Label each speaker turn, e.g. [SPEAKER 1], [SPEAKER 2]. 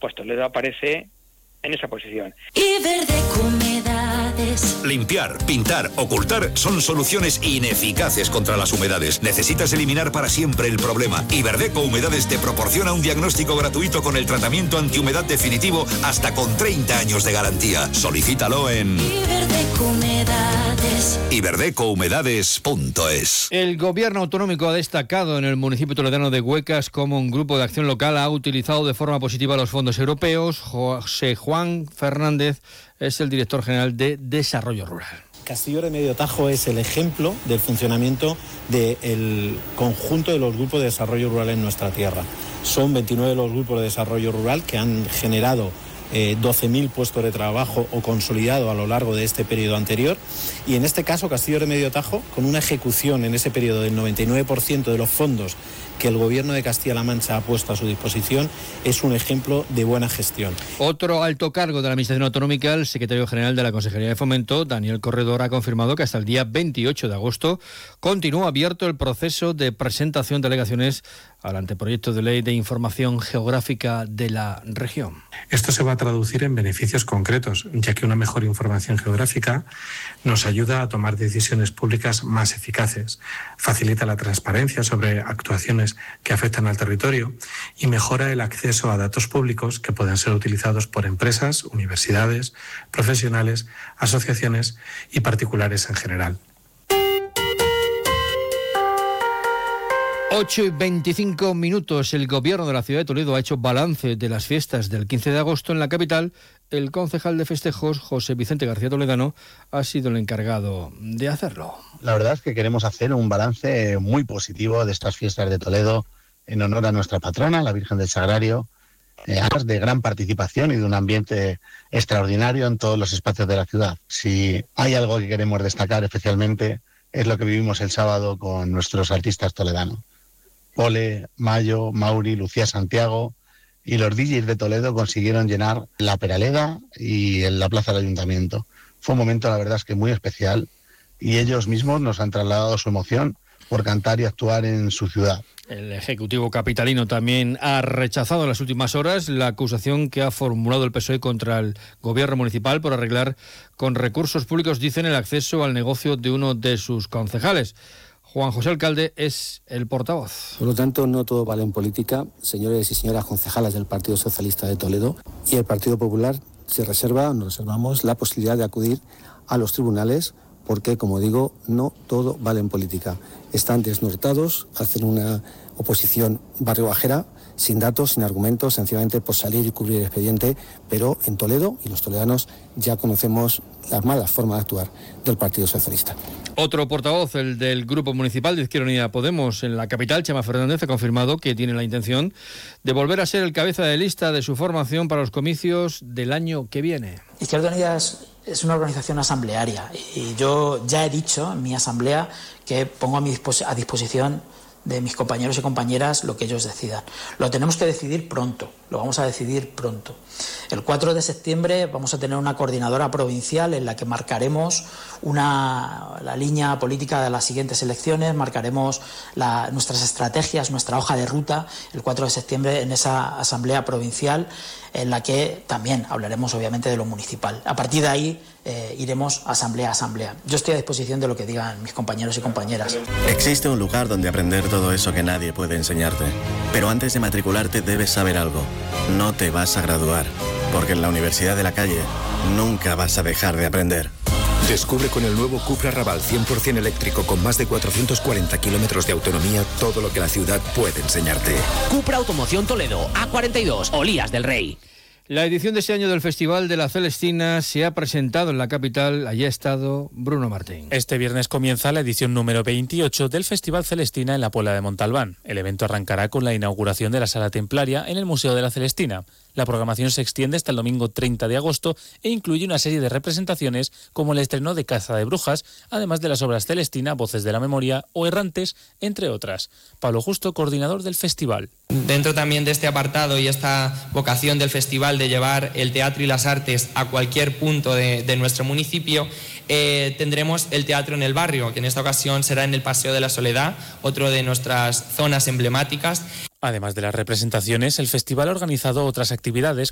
[SPEAKER 1] pues Toledo aparece en esa posición.
[SPEAKER 2] Iberdeco Humedades.
[SPEAKER 3] Limpiar, pintar, ocultar son soluciones ineficaces contra las humedades. Necesitas eliminar para siempre el problema. Iberdeco Humedades te proporciona un diagnóstico gratuito con el tratamiento antihumedad definitivo hasta con 30 años de garantía. Solicítalo en
[SPEAKER 2] Iberdeco Humedades.
[SPEAKER 3] iberdecouhumedades.es.
[SPEAKER 4] El gobierno autonómico ha destacado en el municipio toledano de Huecas cómo un grupo de acción local ha utilizado de forma positiva los fondos europeos. José Juan Fernández es el director general de Desarrollo Rural.
[SPEAKER 5] Castillo de Medio Tajo es el ejemplo del funcionamiento del conjunto de los grupos de desarrollo rural en nuestra tierra. Son 29 los grupos de desarrollo rural que han generado 12.000 puestos de trabajo o consolidado a lo largo de este periodo anterior, y en este caso Castillo de Medio Tajo, con una ejecución en ese periodo del 99% de los fondos que el Gobierno de Castilla-La Mancha ha puesto a su disposición, es un ejemplo de buena gestión.
[SPEAKER 4] Otro alto cargo de la Administración Autonómica, el secretario general de la Consejería de Fomento, Daniel Corredor, ha confirmado que hasta el día 28 de agosto continúa abierto el proceso de presentación de alegaciones al anteproyecto de ley de información geográfica de la región.
[SPEAKER 6] Esto se va a traducir en beneficios concretos, ya que una mejor información geográfica nos ayuda a tomar decisiones públicas más eficaces, facilita la transparencia sobre actuaciones que afectan al territorio y mejora el acceso a datos públicos que pueden ser utilizados por empresas, universidades, profesionales, asociaciones y particulares en general.
[SPEAKER 4] 8:25. El gobierno de la ciudad de Toledo ha hecho balance de las fiestas del 15 de agosto en la capital. El concejal de festejos, José Vicente García Toledano, ha sido el encargado de hacerlo.
[SPEAKER 7] La verdad es que queremos hacer un balance muy positivo de estas fiestas de Toledo en honor a nuestra patrona, la Virgen del Sagrario, de gran participación y de un ambiente extraordinario en todos los espacios de la ciudad. Si hay algo que queremos destacar especialmente es lo que vivimos el sábado con nuestros artistas toledanos. Pole, Mayo, Mauri, Lucía Santiago y los DJs de Toledo consiguieron llenar la Peraleda y en la plaza del Ayuntamiento. Fue un momento, la verdad es que muy especial, y ellos mismos nos han trasladado su emoción por cantar y actuar en su ciudad.
[SPEAKER 4] El Ejecutivo capitalino también ha rechazado en las últimas horas la acusación que ha formulado el PSOE contra el gobierno municipal por arreglar con recursos públicos, dicen, el acceso al negocio de uno de sus concejales. Juan José Alcalde es el portavoz.
[SPEAKER 8] Por lo tanto, no todo vale en política. Señores y señoras concejales del Partido Socialista de Toledo y el Partido Popular nos reservamos la posibilidad de acudir a los tribunales porque, como digo, no todo vale en política. Están desnortados, hacen una oposición barriobajera, sin datos, sin argumentos, sencillamente por salir y cubrir el expediente, pero en Toledo y los toledanos ya conocemos las malas formas de actuar del Partido Socialista.
[SPEAKER 4] Otro portavoz, el del Grupo Municipal de Izquierda Unida Podemos en la capital, Chema Fernández, ha confirmado que tiene la intención de volver a ser el cabeza de lista de su formación para los comicios del año que viene.
[SPEAKER 9] Izquierda Unida es una organización asamblearia y yo ya he dicho en mi asamblea que pongo a disposición de mis compañeros y compañeras lo que ellos decidan. Lo tenemos que decidir pronto, lo vamos a decidir pronto. El 4 de septiembre vamos a tener una coordinadora provincial en la que marcaremos la línea política de las siguientes elecciones, marcaremos nuestras estrategias, nuestra hoja de ruta, el 4 de septiembre en esa asamblea provincial, en la que también hablaremos obviamente de lo municipal. A partir de ahí iremos asamblea a asamblea. Yo estoy a disposición de lo que digan mis compañeros y compañeras.
[SPEAKER 10] Existe un lugar donde aprender todo eso que nadie puede enseñarte. Pero antes de matricularte debes saber algo. No te vas a graduar, porque en la Universidad de la Calle nunca vas a dejar de aprender.
[SPEAKER 11] Descubre con el nuevo Cupra Raval 100% eléctrico con más de 440 kilómetros de autonomía todo lo que la ciudad puede enseñarte.
[SPEAKER 12] Cupra Automoción Toledo, A42, Olías del Rey.
[SPEAKER 4] La edición de este año del Festival de la Celestina se ha presentado en la capital. Allí ha estado Bruno Martín.
[SPEAKER 13] Este viernes comienza la edición número 28 del Festival Celestina en la Puebla de Montalbán. El evento arrancará con la inauguración de la Sala Templaria en el Museo de la Celestina. La programación se extiende hasta el domingo 30 de agosto e incluye una serie de representaciones como el estreno de Caza de Brujas, además de las obras Celestina, Voces de la Memoria o Errantes, entre otras. Pablo Justo, coordinador del festival.
[SPEAKER 14] Dentro también de este apartado y esta vocación del festival de llevar el teatro y las artes a cualquier punto de nuestro municipio, tendremos el teatro en el barrio, que en esta ocasión será en el Paseo de la Soledad, otro de nuestras zonas emblemáticas.
[SPEAKER 13] Además de las representaciones, el festival ha organizado otras actividades